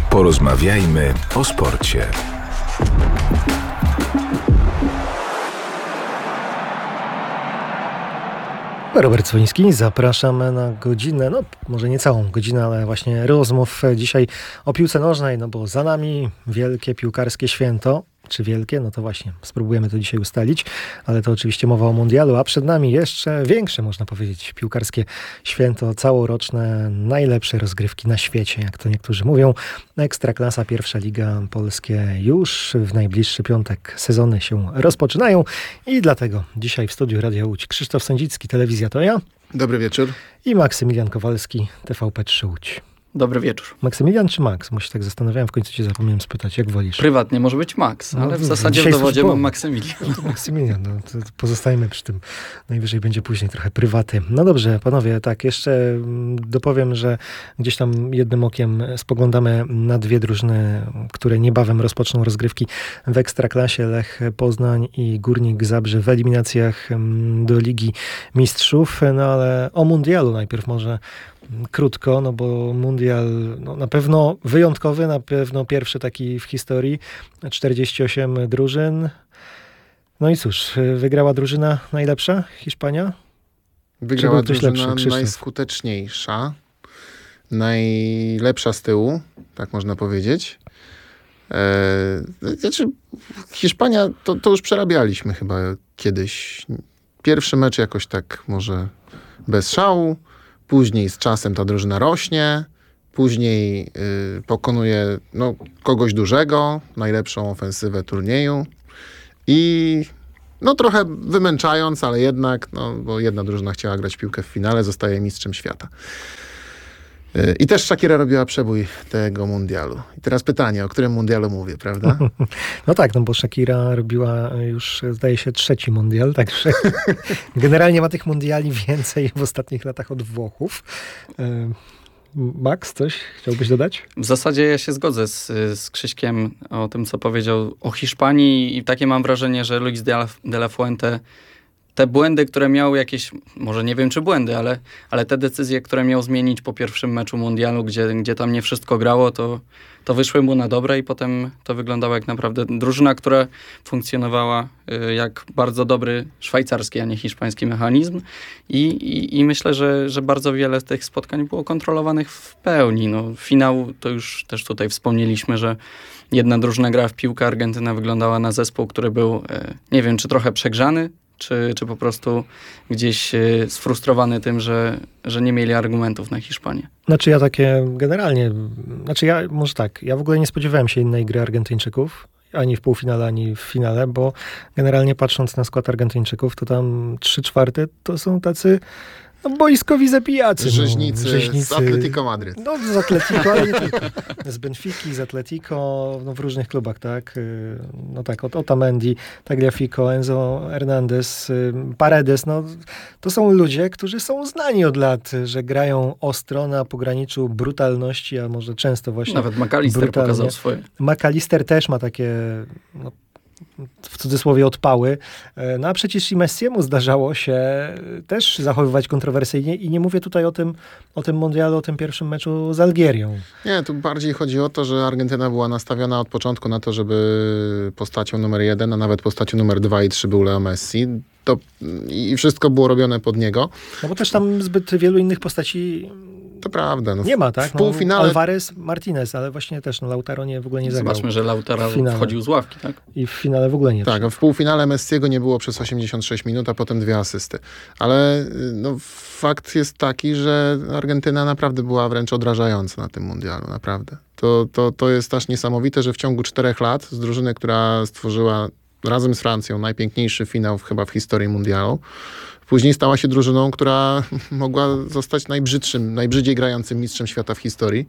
Porozmawiajmy o sporcie. Robert Słoński, zapraszamy na godzinę, może nie całą godzinę, ale właśnie rozmów dzisiaj o piłce nożnej, bo za nami wielkie piłkarskie święto. Czy wielkie? No to właśnie, spróbujemy to dzisiaj ustalić, ale to oczywiście mowa o mundialu, a przed nami jeszcze większe, można powiedzieć, piłkarskie święto całoroczne, najlepsze rozgrywki na świecie, jak to niektórzy mówią. Ekstraklasa, pierwsza liga, polskie już w najbliższy piątek sezony się rozpoczynają i dlatego dzisiaj w studiu Radia Łódź Krzysztof Sędzicki, Telewizja To Ja. Dobry wieczór. I Maksymilian Kowalski, TVP3 Łódź. Dobry wieczór. Maksymilian czy Max? Bo się tak zastanawiałem, w końcu cię zapomniałem spytać, jak wolisz? Prywatnie może być Max, ale w zasadzie w dowodzie mam Maksymilian. No to Maksymilian, to pozostajmy przy tym. Najwyżej będzie później trochę prywaty. No dobrze, panowie, tak, jeszcze dopowiem, że gdzieś tam jednym okiem spoglądamy na dwie drużyny, które niebawem rozpoczną rozgrywki w Ekstraklasie. Lech Poznań i Górnik Zabrze w eliminacjach do Ligi Mistrzów. No ale o mundialu najpierw może krótko, bo mundial na pewno wyjątkowy, na pewno pierwszy taki w historii. 48 drużyn. No i cóż, wygrała drużyna najlepsza, Hiszpania? Wygrała drużyna najskuteczniejsza, najlepsza z tyłu, tak można powiedzieć. Hiszpania, to już przerabialiśmy chyba kiedyś. Pierwszy mecz jakoś tak może bez szału. Później z czasem ta drużyna rośnie, później pokonuje kogoś dużego, najlepszą ofensywę turnieju i trochę wymęczając, ale jednak, bo jedna drużyna chciała grać w piłkę w finale, zostaje mistrzem świata. I też Shakira robiła przebój tego mundialu. I teraz pytanie, o którym mundialu mówię, prawda? No tak, bo Shakira robiła już, zdaje się, trzeci mundial, także generalnie ma tych mundiali więcej w ostatnich latach od Włochów. Max, coś chciałbyś dodać? W zasadzie ja się zgodzę z Krzyśkiem o tym, co powiedział o Hiszpanii i takie mam wrażenie, że Luis de la Fuente te błędy, które miał jakieś, może nie wiem czy błędy, ale te decyzje, które miał zmienić po pierwszym meczu mundialu, gdzie tam nie wszystko grało, to wyszły mu na dobre i potem to wyglądało jak naprawdę drużyna, która funkcjonowała jak bardzo dobry szwajcarski, a nie hiszpański mechanizm i myślę, że bardzo wiele z tych spotkań było kontrolowanych w pełni. Finał to już też tutaj wspomnieliśmy, że jedna drużyna grała w piłkę, Argentyna wyglądała na zespół, który był, nie wiem, czy trochę przegrzany, czy po prostu gdzieś sfrustrowany tym, że nie mieli argumentów na Hiszpanię? Ja takie generalnie, ja w ogóle nie spodziewałem się innej gry Argentyńczyków, ani w półfinale, ani w finale, bo generalnie patrząc na skład Argentyńczyków, to tam 3/4 to są tacy boiskowi zabijacy. Rzeźnicy z Atletico Madryt. Z Atletico, ale nie tylko. Z Benfiki, z Atletico, w różnych klubach, tak? Otamendi, Tagliafico, Enzo Hernandez, Paredes. To są ludzie, którzy są znani od lat, że grają ostro na pograniczu brutalności, a może często właśnie nawet McAllister pokazał swoje. McAllister też ma takie w cudzysłowie odpały. A przecież i Messiemu zdarzało się też zachowywać kontrowersyjnie i nie mówię tutaj o tym mundialu, o tym pierwszym meczu z Algierią. Nie, tu bardziej chodzi o to, że Argentyna była nastawiona od początku na to, żeby postacią numer 1, a nawet postacią numer 2 i 3 był Leo Messi. I wszystko było robione pod niego. Bo też tam zbyt wielu innych postaci to prawda. Nie ma, tak? W półfinale... Alvarez, Martinez, ale właśnie też Lautaro w ogóle nie zagrał. Zobaczmy, że Lautaro wchodził z ławki, tak? I w finale w ogóle nie. Tak, w półfinale Messiego nie było przez 86 minut, a potem 2 asysty. Ale fakt jest taki, że Argentyna naprawdę była wręcz odrażająca na tym mundialu, naprawdę. To jest aż niesamowite, że w ciągu 4 lat z drużyny, która stworzyła razem z Francją najpiękniejszy finał chyba w historii mundialu, później stała się drużyną, która mogła zostać najbrzydziej grającym mistrzem świata w historii.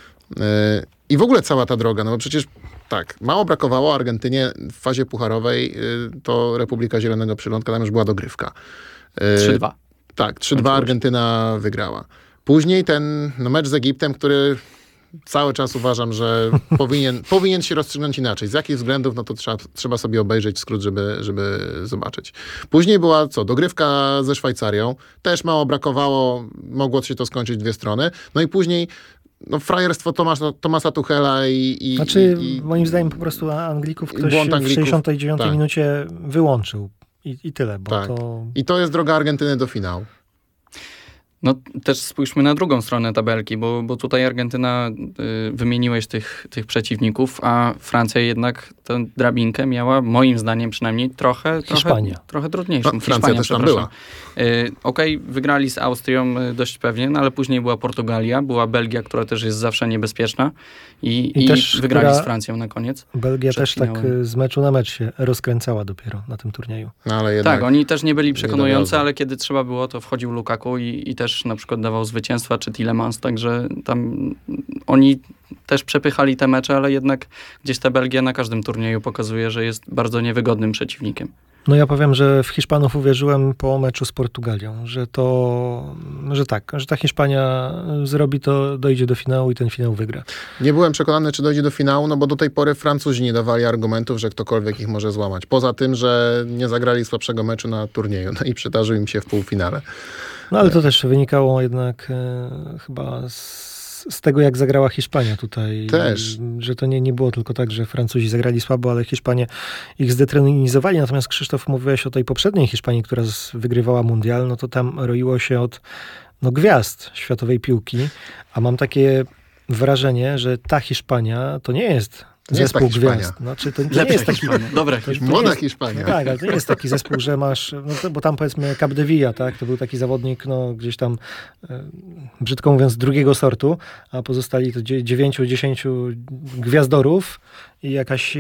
I w ogóle cała ta droga, bo przecież tak, mało brakowało Argentynie w fazie pucharowej, to Republika Zielonego Przylądka, tam już była dogrywka. 3-2. Tak, 3-2 Argentyna wygrała. Później ten mecz z Egiptem, który cały czas uważam, że powinien się rozstrzygnąć inaczej. Z jakich względów, to trzeba sobie obejrzeć skrót, żeby zobaczyć. Później była dogrywka ze Szwajcarią. Też mało brakowało, mogło się to skończyć w 2 strony. I później no frajerstwo Thomasa Tuchela i Znaczy, moim zdaniem po prostu Anglików ktoś błąd w Anglików, 69 tak. minucie wyłączył. I tyle, bo Tak. to... I to jest droga Argentyny do finału. No też spójrzmy na drugą stronę tabelki, bo tutaj Argentyna, wymieniłeś tych przeciwników, a Francja jednak tę drabinkę miała, moim zdaniem przynajmniej, Hiszpania. trochę trudniejszą. No, Francja Hiszpania, też tam przepraszam. była. Okej, wygrali z Austrią dość pewnie, no ale później była Portugalia, była Belgia, która też jest zawsze niebezpieczna i też, wygrali która- z Francją na koniec. Belgia Przed też tak finałem. z meczu na mecz się rozkręcała dopiero na tym turnieju. No, ale jednak Tak, oni też nie byli przekonujący, dowiozły. ale kiedy trzeba było, to wchodził Lukaku i też na przykład dawał zwycięstwa, czy Tielemans, także tam oni też przepychali te mecze, ale jednak gdzieś ta Belgia na każdym turnieju pokazuje, że jest bardzo niewygodnym przeciwnikiem. No ja powiem, że w Hiszpanów uwierzyłem po meczu z Portugalią, że ta Hiszpania zrobi to, dojdzie do finału i ten finał wygra. nie byłem przekonany, czy dojdzie do finału, no bo do tej pory Francuzi nie dawali argumentów, że ktokolwiek ich może złamać. Poza tym, że nie zagrali słabszego meczu na turnieju, no i przydarzył im się w półfinale. No ale to też wynikało jednak chyba z tego, jak zagrała Hiszpania tutaj. Też. Że to nie było tylko tak, że Francuzi zagrali słabo, ale Hiszpanie ich zdetrenizowali. Natomiast Krzysztof, mówiłeś o tej poprzedniej Hiszpanii, która wygrywała mundial, no to tam roiło się od gwiazd światowej piłki, a mam takie wrażenie, że ta Hiszpania to nie jest Nie jest ta zespół Hiszpania. gwiazd. Znaczy, to nie Lepsza jest taki... Hiszpania. Dobra to Hiszpania. Młoda jest- Hiszpania. Tak, ale to nie jest taki zespół, że masz, no to, bo tam powiedzmy Capdevilla, tak, to był taki zawodnik, no gdzieś tam, brzydko mówiąc, drugiego sortu, a pozostali to 9-10 gwiazdorów i jakaś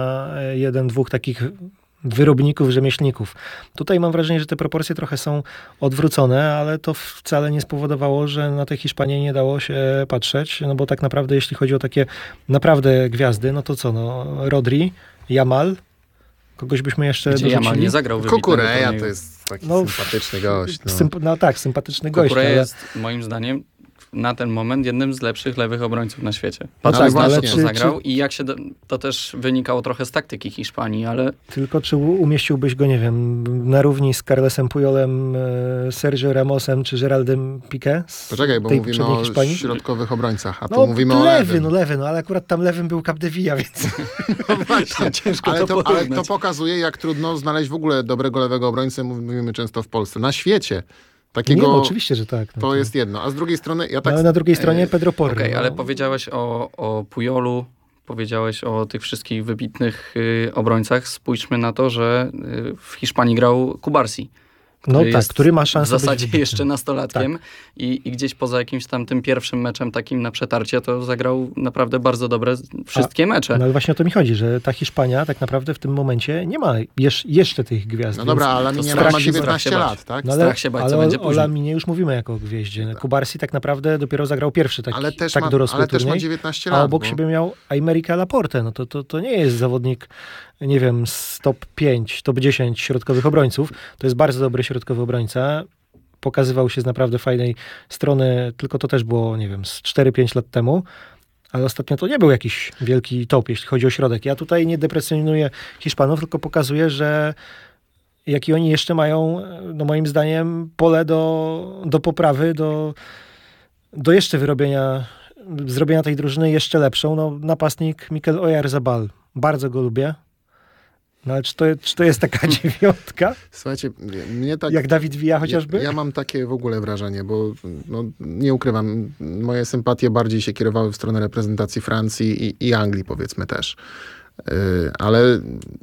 dwóch takich wyrobników, rzemieślników. Tutaj mam wrażenie, że te proporcje trochę są odwrócone, ale to wcale nie spowodowało, że na tę Hiszpanię nie dało się patrzeć, no bo tak naprawdę jeśli chodzi o takie naprawdę gwiazdy, no to co, no Rodri, Yamal, kogoś byśmy jeszcze Gdzie Yamal dorzucili? nie zagrał wybitnego Kukureja turnieju. to jest taki No, sympatyczny gość. No. No tak, sympatyczny gość, Kukureja ale... jest moim zdaniem na ten moment jednym z lepszych lewych obrońców na świecie. No Patrząc tak, na ale to, co czy- zagrał i jak się to też wynikało trochę z taktyki Hiszpanii, ale Tylko czy umieściłbyś go, nie wiem, na równi z Carlesem Puyolem, Sergio Ramosem czy Geraldem Piqué z Poczekaj, bo tej mówimy poprzedniej o Hiszpanii? środkowych obrońcach, a tu No mówimy o lewy, lewym. ale akurat tam lewym był Capdevilla, więc... No właśnie, ciężko ale to to porównać. pokazuje, jak trudno znaleźć w ogóle dobrego lewego obrońcę, mówimy często w Polsce. Na świecie. Nie, Takiego, no oczywiście, że tak. No to jest jedno. A z drugiej strony, ja No, tak... ale na drugiej stronie Pedro Porro. okej, no. ale powiedziałeś o Pujolu, powiedziałeś o tych wszystkich wybitnych obrońcach. Spójrzmy na to, że w Hiszpanii grał Kubarsi. No tak, jest który ma w szansę być zasadzie wybitnym. jeszcze nastolatkiem i gdzieś poza jakimś tam tym pierwszym meczem takim na przetarcie, to zagrał naprawdę bardzo dobre wszystkie mecze. No ale właśnie o to mi chodzi, że ta Hiszpania tak naprawdę w tym momencie nie ma jeszcze tych gwiazd. No więc- dobra, ale to nie strach ma się 19 bać. lat, tak? No strach się bać, co ale będzie o później. Laminie już mówimy jako o gwieździe. Kubarsi tak naprawdę dopiero zagrał pierwszy taki Ale też, tak dorosły też ma turniej. 19 A lat. obok bo- siebie miał Aymerica Laporte. No to nie jest zawodnik, nie wiem, z top 5, top 10 środkowych obrońców. To jest bardzo dobry środkowy obrońca. Pokazywał się z naprawdę fajnej strony, tylko to też było, nie wiem, z 4-5 lat temu. Ale ostatnio to nie był jakiś wielki top, jeśli chodzi o środek. Ja tutaj nie deprecjonuję Hiszpanów, tylko pokazuję, że jaki oni jeszcze mają, no moim zdaniem, pole do poprawy, do jeszcze zrobienia tej drużyny jeszcze lepszą. No, napastnik Mikel Oyarzabal. Bardzo go lubię. No ale czy to jest taka dziewiątka? Słuchajcie, mnie tak... Jak Dawid Villa chociażby? Ja mam takie w ogóle wrażenie, bo no, nie ukrywam, moje sympatie bardziej się kierowały w stronę reprezentacji Francji i Anglii, powiedzmy też. Ale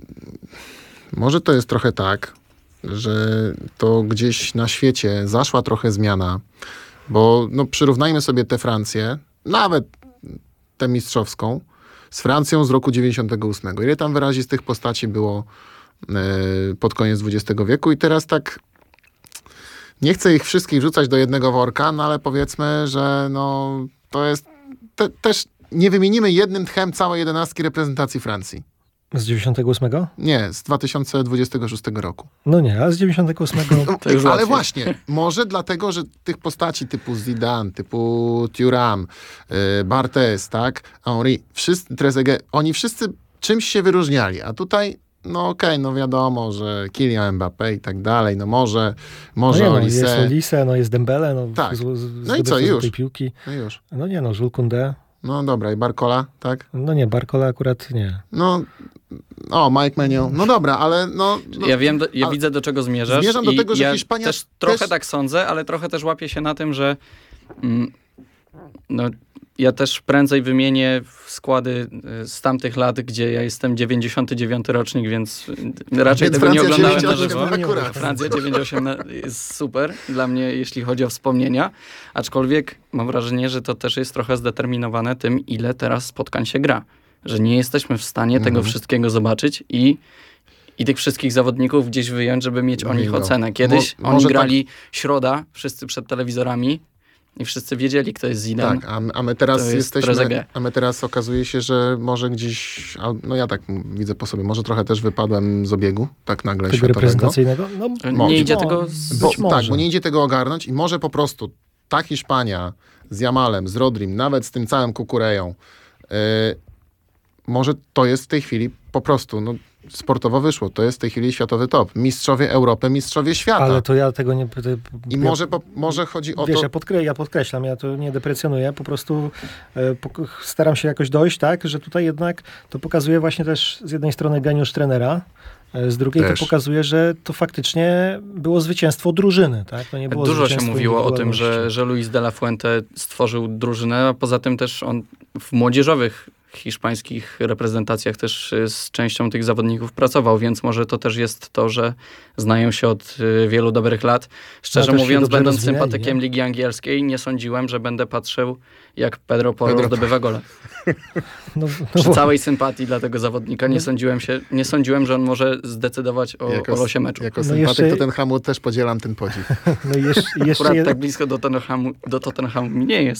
może to jest trochę tak, że to gdzieś na świecie zaszła trochę zmiana, bo no, przyrównajmy sobie tę Francję, nawet tę mistrzowską, z Francją z roku 98. Ile tam wyrazistych postaci było pod koniec XX wieku i teraz tak nie chcę ich wszystkich rzucać do jednego worka, no ale powiedzmy, że no to jest też nie wymienimy jednym tchem całej 11 reprezentacji Francji. Z 98? Nie, z 2026 roku. No nie, a z 98... To już Ale łatwiej. właśnie, może dlatego, że tych postaci typu Zidane, typu Thuram, Barthez, tak, Henry, wszyscy, Trezeguet, oni wszyscy czymś się wyróżniali, a tutaj no okej, no wiadomo, że Kylian Mbappé i tak dalej, no może No nie, no, Olise. jest Olise, no jest Dembele, no, Tak. No i co, zdobywca już? tej piłki. No już. No nie, no, Jules Koundé. No dobra, i Barcola, tak? No nie, Barcola akurat nie. No, Mike Maignan. No dobra, ale no Ja wiem, ja ale widzę, do czego zmierzasz. zmierzam do i tego, że ja Hiszpania też trochę też- tak sądzę, ale trochę też łapię się na tym, że no, ja też prędzej wymienię składy z tamtych lat, gdzie ja jestem 99 rocznik, więc raczej Więc tego nie Francja oglądałem na 98 żywo. akurat. Francja 98 jest super dla mnie, jeśli chodzi o wspomnienia, aczkolwiek mam wrażenie, że to też jest trochę zdeterminowane tym, ile teraz spotkań się gra. Że nie jesteśmy w stanie tego wszystkiego zobaczyć i tych wszystkich zawodników gdzieś wyjąć, żeby mieć o nich Bingo. ocenę. Kiedyś Mo- oni może grali środa, wszyscy przed telewizorami i wszyscy wiedzieli, kto jest Zidane. tak, a my teraz To jest jesteśmy, Trezeguet. a my teraz okazuje się, że może gdzieś, no ja tak widzę po sobie, może trochę też wypadłem z obiegu, tak nagle Tego światowego. reprezentacyjnego? No, Może. Nie idzie Być tego... może. Bo, Być może. tak, bo nie idzie tego ogarnąć i może po prostu ta Hiszpania z Jamalem, z Rodrim, nawet z tym całym Kukureją, może to jest w tej chwili po prostu, no sportowo wyszło, to jest w tej chwili światowy top. Mistrzowie Europy, mistrzowie świata. Ale to ja tego nie... I może chodzi o Wiesz, to... ja podkreślam, ja to nie deprecjonuję, po prostu staram się jakoś dojść, tak, że tutaj jednak to pokazuje właśnie też z jednej strony geniusz trenera, z drugiej Też. to pokazuje, że to faktycznie było zwycięstwo drużyny, tak? To nie było Dużo się zwycięstwo mówiło o tym, indywidualności. że Luis de la Fuente stworzył drużynę, a poza tym też on w młodzieżowych hiszpańskich reprezentacjach też z częścią tych zawodników pracował, więc może to też jest to, że znają się od wielu dobrych lat. Szczerze też się mówiąc, dobrze będąc rozwinęli, sympatykiem nie? Ligi Angielskiej, nie sądziłem, że będę patrzył, jak Pedro Porro zdobywa gole. No, Przy bo- całej sympatii dla tego zawodnika nie sądziłem, że on może zdecydować o losie meczu. Jako No sympatyk jeszcze- Tottenhamu też podzielam ten podziw. no jeszcze Akurat jed- tak blisko do Tottenhamu mi nie jest.